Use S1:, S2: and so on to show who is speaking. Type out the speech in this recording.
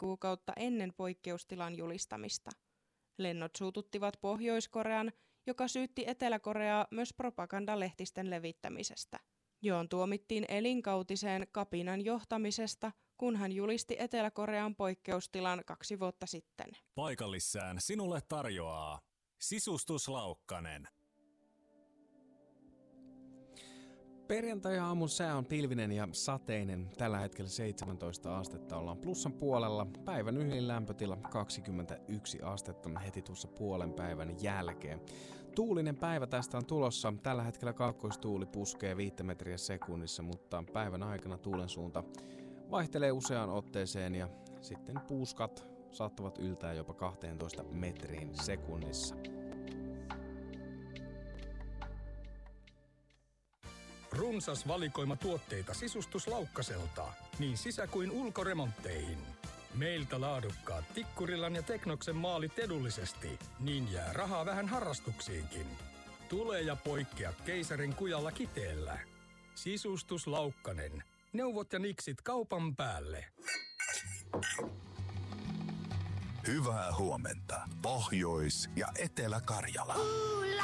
S1: kuukautta ennen poikkeustilan julistamista. Lennot suututtivat Pohjois-Korean, joka syytti Etelä-Koreaa myös propagandalehtisten levittämisestä. Joon tuomittiin elinkautiseen kapinan johtamisesta, kun hän julisti Etelä-Korean poikkeustilan 2 vuotta sitten.
S2: Paikallissään sinulle tarjoaa Sisustuslaukkanen.
S3: Perjantai-aamun sää on pilvinen ja sateinen. Tällä hetkellä 17 astetta ollaan plussan puolella. Päivän ylin lämpötila 21 astetta heti tuossa puolen päivän jälkeen. Tuulinen päivä tästä on tulossa. Tällä hetkellä kaakkoistuuli puskee 5 metriä sekunnissa, mutta päivän aikana tuulen suunta vaihtelee useaan otteeseen ja sitten puuskat saattavat yltää jopa 12 metriin sekunnissa.
S4: Runsas valikoima tuotteita Sisustuslaukkaselta, niin sisä- kuin ulkoremontteihin. Meiltä laadukkaat Tikkurilan ja Teknoksen maalit edullisesti, niin jää rahaa vähän harrastuksiinkin. Tule ja poikkea keisarin kujalla Kiteellä. Sisustuslaukkanen. Neuvot ja niksit kaupan päälle.
S5: Hyvää huomenta, Pohjois- ja Etelä-Karjala.